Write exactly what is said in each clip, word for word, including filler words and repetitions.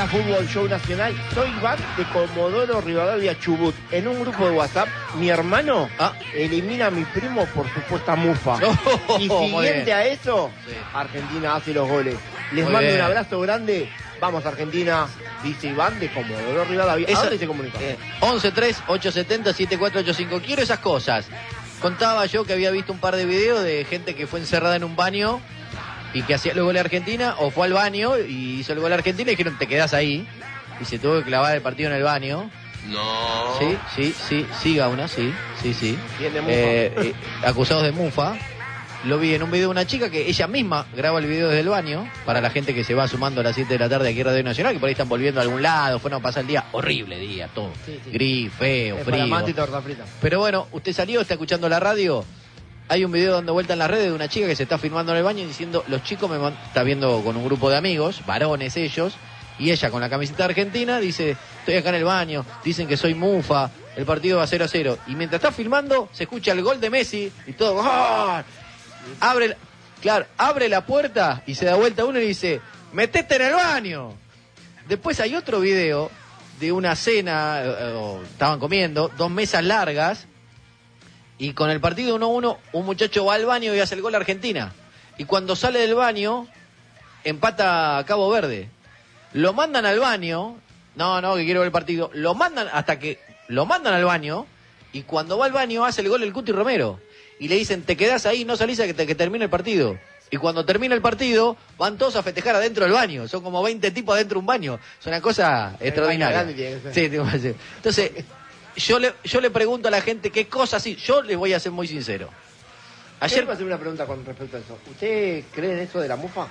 Hola, Fútbol Show Nacional. Soy Iván de Comodoro Rivadavia, Chubut. En un grupo de WhatsApp, mi hermano ah. elimina a mi primo por supuesta mufa. Oh, y siguiente a eso, sí. Argentina hace los goles. Les muy mando bien. Un abrazo grande. Vamos, Argentina, dice Iván de Comodoro Rivadavia. ¿A dónde se comunica? Eh, once tres ocho siete cero siete cuatro ocho cinco. Quiero esas cosas. Contaba yo que había visto un par de videos de gente que fue encerrada en un baño y que hacía el gol de Argentina, o fue al baño y hizo el gol de Argentina y dijeron, te quedás ahí. Y se tuvo que clavar el partido en el baño. No. Sí, sí, sí, sí, Gauna, sí, sí, sí. Bien de mufa. Eh, eh, acusados de mufa. Lo vi en un video de una chica que ella misma graba el video desde el baño, para la gente que se va sumando a las siete de la tarde aquí en Radio Nacional, que por ahí están volviendo a algún lado, fueron a pasar el día, horrible día, todo, sí, sí. Gris, feo, es frío. Para y torta frita. Pero bueno, usted salió, está escuchando la radio, hay un video dando vuelta en las redes de una chica que se está filmando en el baño diciendo, los chicos me man... está viendo con un grupo de amigos, varones ellos, y ella con la camiseta argentina dice, estoy acá en el baño, dicen que soy mufa, el partido va cero a cero, y mientras está filmando se escucha el gol de Messi y todo, ¡oh! abre Claro, abre la puerta y se da vuelta uno y dice, metete en el baño. Después hay otro video de una cena, eh, estaban comiendo, dos mesas largas, y con el partido uno a uno, un muchacho va al baño y hace el gol a Argentina. Y cuando sale del baño, empata a Cabo Verde. Lo mandan al baño, no, no, que quiero ver el partido, lo mandan hasta que lo mandan al baño, y cuando va al baño hace el gol el Cuti Romero. Y le dicen, te quedás ahí, no salís a que, te, que termine el partido. Y cuando termina el partido, van todos a festejar adentro del baño. Son como veinte tipos adentro de un baño. Es una cosa extraordinaria. Sí, entonces, yo le, yo le pregunto a la gente qué cosas sí. Yo les voy a ser muy sincero. Ayer me hacer una pregunta con respecto a eso. ¿Usted cree en eso de la mufa?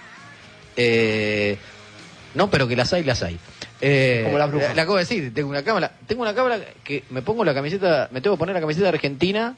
Eh, no, pero que las hay, las hay. Eh, como la bruja. La, la acabo de decir, tengo una cámara, tengo una cámara que me pongo la camiseta, me tengo que poner la camiseta de Argentina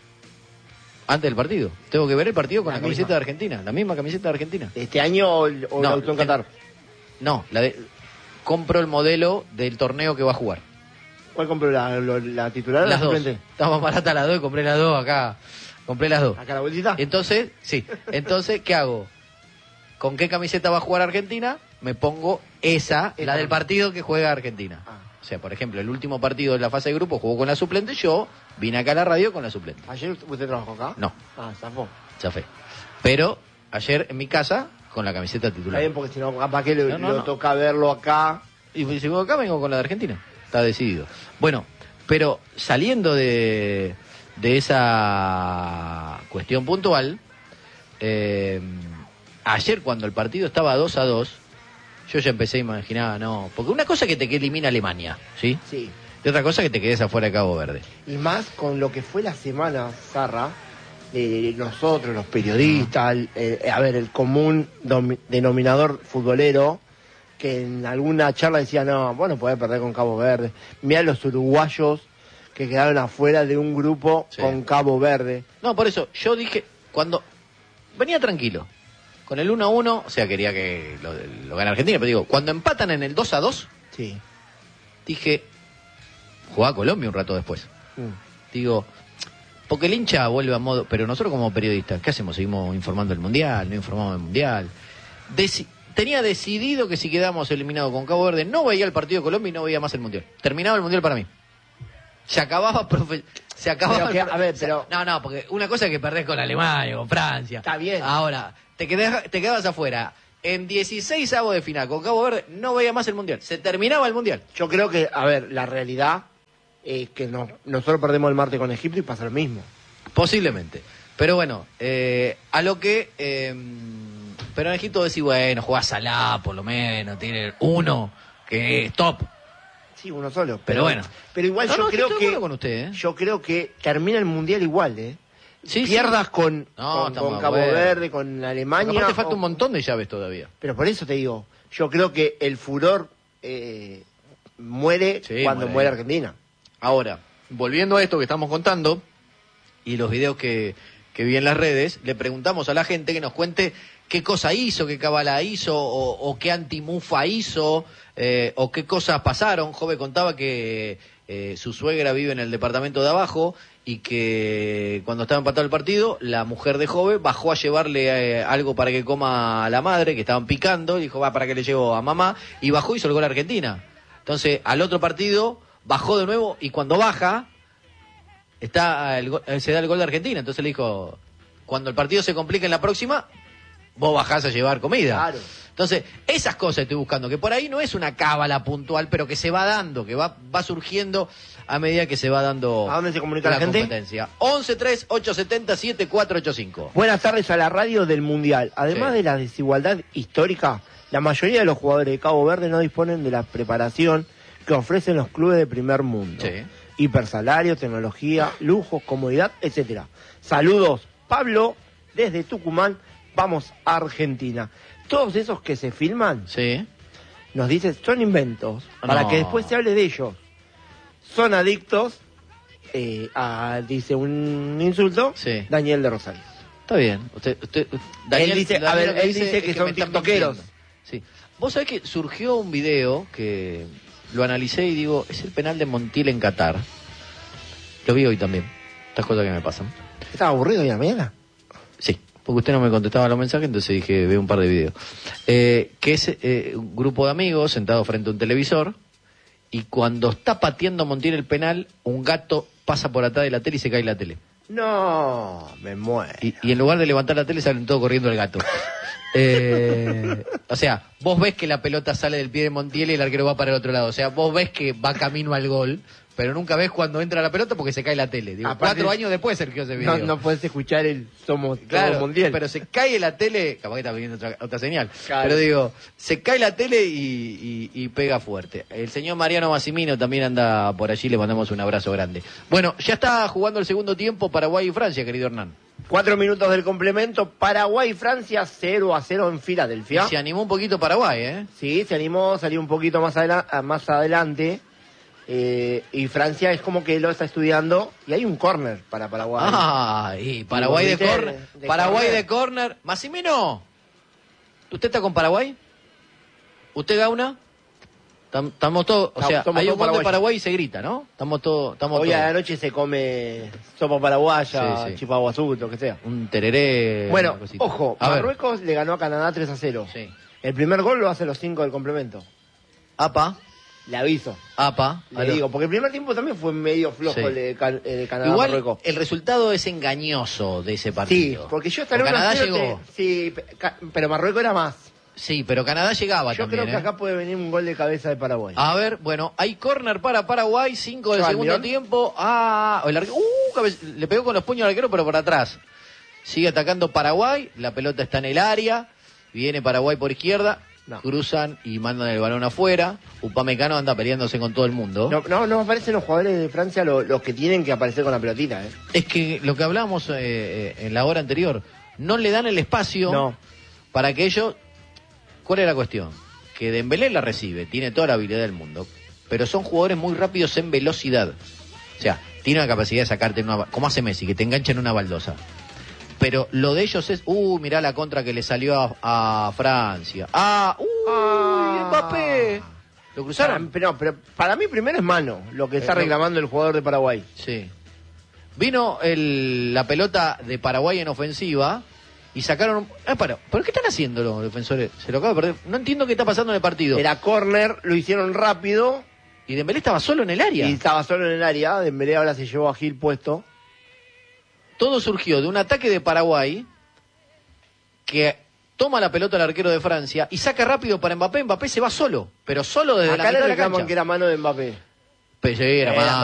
antes del partido. Tengo que ver el partido con la, la camiseta de Argentina, la misma camiseta de Argentina. ¿Este año o, el, o no, el auto en Qatar? No, la de, compro el modelo del torneo que va a jugar. ¿Cuál compró? ¿La, la, la titular? Las la dos. Está más barata las dos y compré las dos acá. Compré las dos. ¿Acá la bolsita? Entonces, sí. Entonces, ¿qué hago? ¿Con qué camiseta va a jugar Argentina? Me pongo esa, esa la del partido que juega Argentina. Ah. O sea, por ejemplo, el último partido de la fase de grupo jugó con la suplente, yo vine acá a la radio con la suplente. ¿Ayer usted trabajó acá? No. Ah, zafó. Zafé. Pero ayer en mi casa con la camiseta titular. Está bien, porque si no, capaz que le, no, no, lo no. toca verlo acá. Y si vengo acá, vengo con la de Argentina. Está decidido. Bueno, pero saliendo de, de esa cuestión puntual, eh, ayer cuando el partido estaba dos a dos, yo ya empecé a imaginar, no, porque una cosa es que te elimina Alemania, ¿sí? Sí. Y otra cosa es que te quedes afuera de Cabo Verde. Y más con lo que fue la semana, Zarra, eh, nosotros, los periodistas, eh, a ver, el común denominador futbolero, que en alguna charla decía, no, bueno, podés perder con Cabo Verde. Mirá los uruguayos que quedaron afuera de un grupo sí. con Cabo Verde. No, por eso, yo dije, cuando venía tranquilo, con el uno a uno, o sea, quería que lo, lo gane Argentina, pero digo, cuando empatan en el dos a dos, sí. dije, jugá Colombia un rato después. Mm. Digo, porque el hincha vuelve a modo, pero nosotros como periodistas, ¿qué hacemos? Seguimos informando del Mundial, no informamos del Mundial. Deci- tenía decidido que si quedamos eliminados con Cabo Verde, no veía el partido de Colombia y no veía más el Mundial. Terminaba el Mundial para mí. Se acababa, profe- se acababa. Pero que, a ver, pero... No, no, porque una cosa es que perdés con Alemania, con Francia. Está bien. Ahora, te, quedás, te quedabas afuera. En dieciséis avos de final con Cabo Verde no veía más el Mundial. Se terminaba el Mundial. Yo creo que, a ver, la realidad es que no, nosotros perdemos el martes con Egipto y pasa lo mismo. Posiblemente. Pero bueno, eh, a lo que... Eh, pero en Egipto decís, bueno, jugás Salah por lo menos, tiene uno que es top. Sí, uno solo. Pero, pero bueno. Pero igual no, yo no, creo que... Con usted, ¿eh? Yo creo que termina el Mundial igual, ¿eh? Sí, pierdas sí. con, no, con, con Cabo bueno. Verde, con Alemania. Pero aparte falta o... un montón de llaves todavía. Pero por eso te digo, yo creo que el furor eh, muere sí, cuando muere, muere Argentina. Ahora, volviendo a esto que estamos contando y los videos que, que vi en las redes, le preguntamos a la gente que nos cuente qué cosa hizo, qué cabala hizo, o, o qué antimufa hizo, eh, o qué cosas pasaron. Jove contaba que eh, su suegra vive en el departamento de abajo y que cuando estaba empatado el partido, la mujer de Jove bajó a llevarle eh, algo para que coma a la madre, que estaban picando, y dijo, va, para que le llevo a mamá, y bajó y hizo el gol a Argentina. Entonces, al otro partido, bajó de nuevo, y cuando baja, está el, se da el gol de Argentina. Entonces le dijo, cuando el partido se complica en la próxima, vos bajás a llevar comida. Claro. Entonces, esas cosas estoy buscando, que por ahí no es una cábala puntual, pero que se va dando, que va, va surgiendo a medida que se va dando ¿A dónde se comunica la, la gente? competencia. once tres ocho siete cero siete cuatro ocho cinco. Buenas tardes a la radio del Mundial. Además Sí. de la desigualdad histórica, la mayoría de los jugadores de Cabo Verde no disponen de la preparación que ofrecen los clubes de primer mundo. Sí. Hipersalario, tecnología, lujos, comodidad, etcétera. Saludos, Pablo, desde Tucumán, vamos a Argentina. Todos esos que se filman, Sí. nos dicen, son inventos, No. para que después se hable de ellos. Son adictos, eh, a, dice un insulto, Sí. Daniel de Rosario. Está bien. Usted, usted, Él dice- a ver, lo que él dice es que son me están tiktokeros. mintiendo. Sí. Vos sabés que surgió un video que lo analicé y digo, es el penal de Montiel en Qatar. Lo vi hoy también. Estas cosas que me pasan. ¿Estaba aburrido hoy a la mañana? Sí, porque usted no me contestaba los mensajes, entonces dije, veo un par de videos. Eh, que es eh, un grupo de amigos sentados frente a un televisor, y cuando está pateando Montiel el penal, un gato pasa por atrás de la tele y se cae la tele. No, me muero. Y, y en lugar de levantar la tele, salen todos corriendo el gato. Eh, o sea, vos ves que la pelota sale del pie de Montiel y el arquero va para el otro lado. O sea, vos ves que va camino al gol, pero nunca ves cuando entra la pelota porque se cae la tele. Digo, Aparte, cuatro años después Sergio ese video. No, no podés escuchar el Somos Claro, Somos Mundial. pero se cae la tele, capaz que está viendo otra, otra señal, Claro. pero digo, se cae la tele y, y, y pega fuerte. El señor Mariano Massimino también anda por allí, le mandamos un abrazo grande. Bueno, ya está jugando el segundo tiempo Paraguay y Francia, querido Hernán. Cuatro minutos del complemento. Paraguay y Francia cero a cero en Filadelfia. Y se animó un poquito Paraguay, ¿eh? Sí, se animó, salió un poquito más, adela- a- más adelante. Eh, y Francia es como que lo está estudiando. Y hay un córner para Paraguay. Ah, y Paraguay Y de vos viste córner. de Paraguay córner. de córner. Massimino, ¿usted está con Paraguay? ¿Usted, Gauna? Tam- Estamos todos, o Tam- sea, somos hay un todos gol de paraguayos. Paraguay y se grita, ¿no? Estamos todos, estamos Hoy a la todos. noche se come sopa paraguaya, Sí, sí. chipaguazú, lo que sea. Un tereré. Bueno, una cosita. ojo, A ver. Marruecos le ganó a Canadá tres a cero. Sí. El primer gol lo hace los cinco del complemento. Apa, Le aviso. apa. Le aló. digo, porque el primer tiempo también fue medio flojo Sí. el de, Can- el de Canadá Igual Marruecos. el resultado es engañoso de ese Sí, partido. porque yo estaré Porque uno a Canadá cero, llegó. te- Sí, pe- ca- pero Marruecos era más. Sí, pero Canadá llegaba Yo también. creo que ¿eh? acá puede venir un gol de cabeza de Paraguay. A ver, bueno, hay córner para Paraguay, cinco del Yo, segundo Almirón. tiempo. Ah, el arquero, uh, cabe- le pegó con los puños al arquero, pero por atrás. Sigue atacando Paraguay, la pelota está en el área, viene Paraguay por izquierda, No. cruzan y mandan el balón afuera. Upamecano anda peleándose con todo el mundo. No, no, no aparecen los jugadores de Francia lo- los que tienen que aparecer con la pelotita, ¿eh? Es que lo que hablábamos eh, eh, en la hora anterior, no le dan el espacio No. para que ellos... ¿Cuál es la cuestión? Que Dembélé la recibe, tiene toda la habilidad del mundo, pero son jugadores muy rápidos en velocidad. O sea, tiene la capacidad de sacarte en una... ba- como hace Messi, que te engancha en una baldosa. Pero lo de ellos es... Uh, mirá la contra que le salió a, a Francia. Ah, uy, Ah. Mbappé. ¿Lo Para, cruzaron? pero, pero para mí primero es mano lo que está Pero- reclamando el jugador de Paraguay. Sí. Vino el, la pelota de Paraguay en ofensiva y sacaron... un- Ah, pero, ¿pero qué están haciendo los defensores? Se lo acaba de perder. No entiendo qué está pasando en el partido. Era córner, lo hicieron rápido Y Dembélé estaba solo en el área. y estaba solo en el área. Dembélé ahora se llevó a Gil puesto. Todo surgió de un ataque de Paraguay que toma la pelota el arquero de Francia y saca rápido para Mbappé. Mbappé se va solo, pero solo desde Acá la le mitad de la reclaman cancha. que era mano de Mbappé. Pero sí, era Era mano.